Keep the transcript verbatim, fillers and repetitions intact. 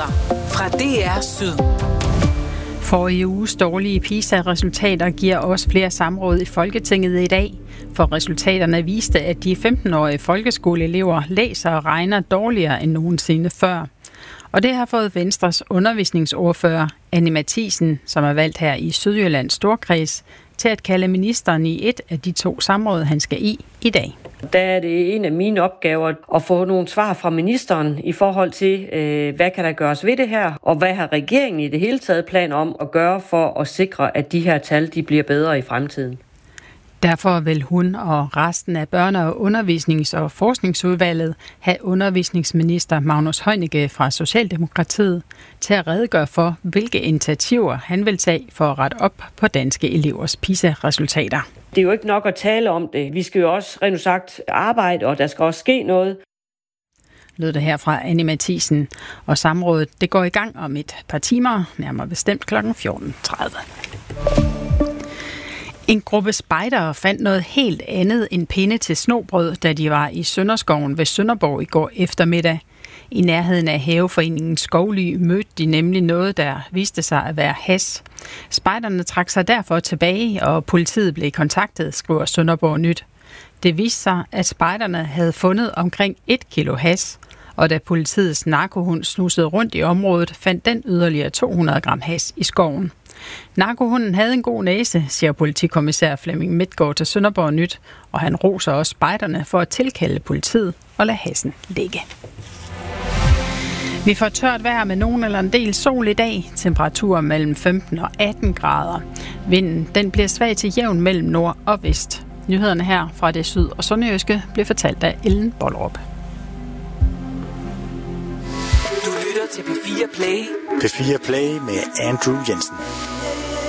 Nyheder fra D R Syd. Forrige uges dårlige PISA-resultater giver også flere samråd i Folketinget i dag, for resultaterne viste, at de femten-årige folkeskoleelever læser og regner dårligere end nogensinde før. Og det har fået Venstres undervisningsordfører, Anni Matthiesen, som er valgt her i Sydjyllands Storkreds, til at kalde ministeren i et af de to samråd, han skal i i dag. Der er det en af mine opgaver at få nogle svar fra ministeren i forhold til, øh, hvad kan der gøres ved det her, og hvad har regeringen i det hele taget plan om at gøre for at sikre, at de her tal de bliver bedre i fremtiden. Derfor vil hun og resten af børne- og undervisnings- og forskningsudvalget have undervisningsminister Magnus Heunicke fra Socialdemokratiet til at redegøre for, hvilke initiativer han vil tage for at rette op på danske elevers PISA-resultater. Det er jo ikke nok at tale om det. Vi skal jo også rent sagt arbejde, og der skal også ske noget. Lød det her fra Anni Matthiesen, og samrådet det går i gang om et par timer, nærmere bestemt klokken fjorten tredive. En gruppe spejdere fandt noget helt andet end pinde til snobrød, da de var i Sønderskoven ved Sønderborg i går eftermiddag. I nærheden af haveforeningen Skovly mødte de nemlig noget, der viste sig at være hash. Spejderne trak sig derfor tilbage, og politiet blev kontaktet, skriver Sønderborg Nyt. Det viste sig, at spejderne havde fundet omkring et kilo hash, og da politiets narkohund snusede rundt i området, fandt den yderligere to hundrede gram hash i skoven. Narkohunden havde en god næse, siger politikommissær Flemming Midtgaard til Sønderborg Nyt, og han roser også spejderne for at tilkalde politiet og lade hassen ligge. Vi får tørt vejr med nogen eller en del sol i dag. Temperaturer mellem femten og atten grader. Vinden den bliver svag til jævn mellem nord og vest. Nyhederne her fra det syd- og sønderjyske blev fortalt af Ellen Bollerup. Du lytter til P fire Play. P fire Play med Andrew Jensen.